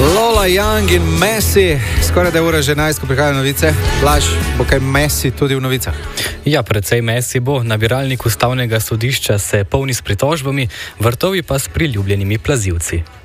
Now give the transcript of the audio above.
Lola Young in Messi, skoraj da je ura že 11, ko prihajajo novice. Blaž, bo kaj Messi tudi v novicah? Ja, precej Messi bo. Nabiralnik ustavnega sodišča se polni s pritožbami, vrtovi pa s priljubljenimi plazilci.